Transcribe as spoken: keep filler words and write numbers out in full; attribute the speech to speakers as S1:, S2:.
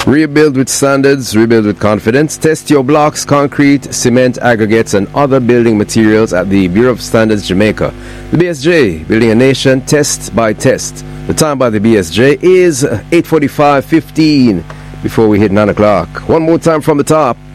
S1: Rebuild with standards, rebuild with confidence. Test your blocks, concrete, cement, aggregates, and other building materials at the Bureau of Standards Jamaica. The B S J, building a nation, test by test. The time by the B S J is eight forty-five fifteen before we hit nine o'clock. One more time from the top.